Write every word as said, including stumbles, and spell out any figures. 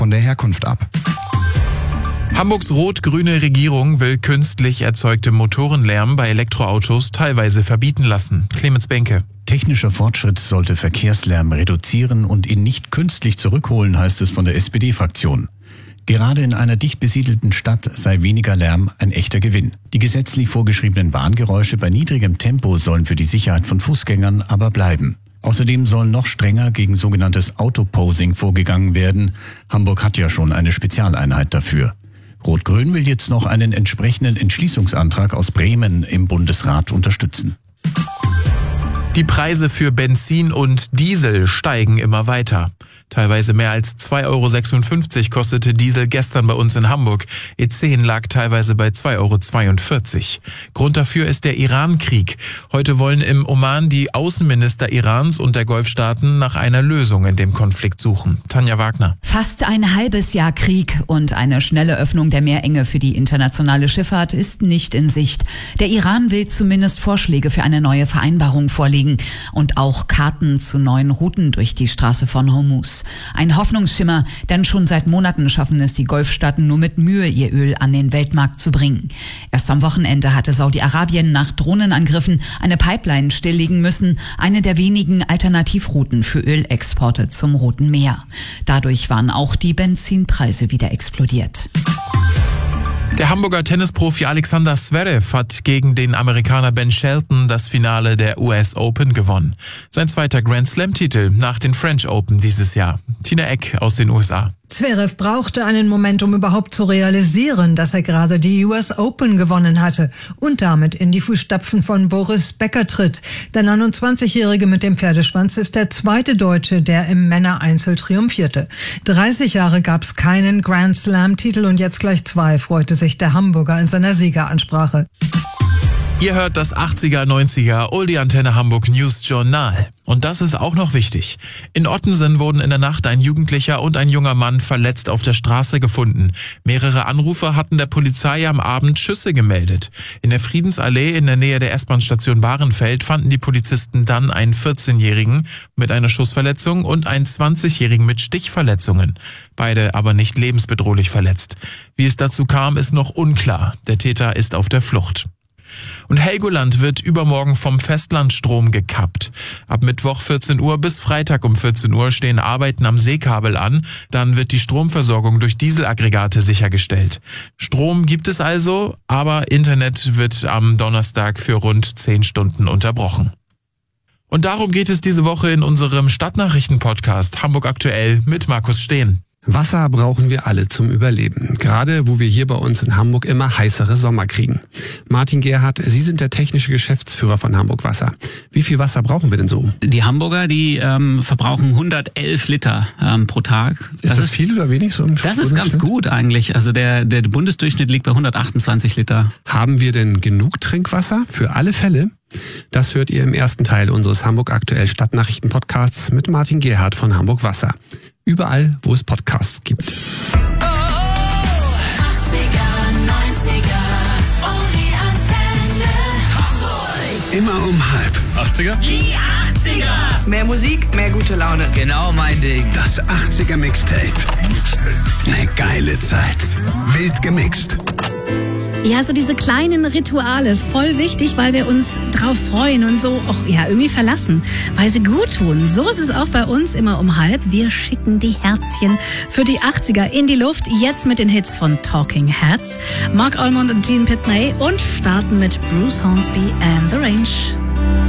von der Herkunft ab. Hamburgs rot-grüne Regierung will künstlich erzeugte Motorenlärm bei Elektroautos teilweise verbieten lassen. Clemens Benke. Technischer Fortschritt sollte Verkehrslärm reduzieren und ihn nicht künstlich zurückholen, heißt es von der S P D-Fraktion. Gerade in einer dicht besiedelten Stadt sei weniger Lärm ein echter Gewinn. Die gesetzlich vorgeschriebenen Warngeräusche bei niedrigem Tempo sollen für die Sicherheit von Fußgängern aber bleiben. Außerdem soll noch strenger gegen sogenanntes Autoposing vorgegangen werden. Hamburg hat ja schon eine Spezialeinheit dafür. Rot-Grün will jetzt noch einen entsprechenden Entschließungsantrag aus Bremen im Bundesrat unterstützen. Die Preise für Benzin und Diesel steigen immer weiter. Teilweise mehr als zwei Euro sechsundfünfzig kostete Diesel gestern bei uns in Hamburg. E zehn lag teilweise bei zwei Euro zweiundvierzig. Grund dafür ist der Iran-Krieg. Heute wollen im Oman die Außenminister Irans und der Golfstaaten nach einer Lösung in dem Konflikt suchen. Tanja Wagner. Fast ein halbes Jahr Krieg und eine schnelle Öffnung der Meerenge für die internationale Schifffahrt ist nicht in Sicht. Der Iran will zumindest Vorschläge für eine neue Vereinbarung vorlegen und auch Karten zu neuen Routen durch die Straße von Hormuz. Ein Hoffnungsschimmer, denn schon seit Monaten schaffen es die Golfstaaten nur mit Mühe, ihr Öl an den Weltmarkt zu bringen. Erst am Wochenende hatte Saudi-Arabien nach Drohnenangriffen eine Pipeline stilllegen müssen, eine der wenigen Alternativrouten für Ölexporte zum Roten Meer. Dadurch waren auch die Benzinpreise wieder explodiert. Der Hamburger Tennisprofi Alexander Zverev hat gegen den Amerikaner Ben Shelton das Finale der U S Open gewonnen. Sein zweiter Grand-Slam-Titel nach den French Open dieses Jahr. Tina Eck aus den U S A. Zverev brauchte einen Moment, um überhaupt zu realisieren, dass er gerade die U S Open gewonnen hatte und damit in die Fußstapfen von Boris Becker tritt. Der neunundzwanzigjährige mit dem Pferdeschwanz ist der zweite Deutsche, der im Männereinzel triumphierte. dreißig Jahre gab es keinen Grand Slam-Titel und jetzt gleich zwei, freute sich der Hamburger in seiner Siegeransprache. Ihr hört das achtziger, neunziger Oldie Antenne Hamburg News Journal. Und das ist auch noch wichtig. In Ottensen wurden in der Nacht ein Jugendlicher und ein junger Mann verletzt auf der Straße gefunden. Mehrere Anrufer hatten der Polizei am Abend Schüsse gemeldet. In der Friedensallee in der Nähe der S-Bahn-Station Bahrenfeld fanden die Polizisten dann einen vierzehnjährigen mit einer Schussverletzung und einen zwanzigjährigen mit Stichverletzungen. Beide aber nicht lebensbedrohlich verletzt. Wie es dazu kam, ist noch unklar. Der Täter ist auf der Flucht. Und Helgoland wird übermorgen vom Festlandstrom gekappt. Ab Mittwoch vierzehn Uhr bis Freitag um vierzehn Uhr stehen Arbeiten am Seekabel an. Dann wird die Stromversorgung durch Dieselaggregate sichergestellt. Strom gibt es also, aber Internet wird am Donnerstag für rund zehn Stunden unterbrochen. Und darum geht es diese Woche in unserem Stadtnachrichten-Podcast Hamburg aktuell mit Markus Steen. Wasser brauchen wir alle zum Überleben, gerade wo wir hier bei uns in Hamburg immer heißere Sommer kriegen. Martin Gerhardt, Sie sind der technische Geschäftsführer von Hamburg Wasser. Wie viel Wasser brauchen wir denn so? Die Hamburger, die ähm, verbrauchen hundertelf Liter ähm, pro Tag. Ist das, das ist viel oder wenig? So im das ist ganz gut eigentlich. Also der, der Bundesdurchschnitt liegt bei hundertachtundzwanzig Liter. Haben wir denn genug Trinkwasser für alle Fälle? Das hört ihr im ersten Teil unseres Hamburg aktuell Stadtnachrichten-Podcasts mit Martin Gerhardt von Hamburg Wasser. Überall, wo es Podcasts gibt. Oh, achtziger, neunziger, Oldie Antenne Hamburg. Immer um halb. achtziger? Die achtziger! Mehr Musik, mehr gute Laune. Genau mein Ding. Das achtziger Mixtape. Eine geile Zeit. Wild gemixt. Ja, so diese kleinen Rituale, voll wichtig, weil wir uns drauf freuen und so auch ja irgendwie verlassen, weil sie gut tun. So ist es auch bei uns immer um halb. Wir schicken die Herzchen für die achtziger in die Luft, jetzt mit den Hits von Talking Heads, Mark Almond und Gene Pitney und starten mit Bruce Hornsby and The Range.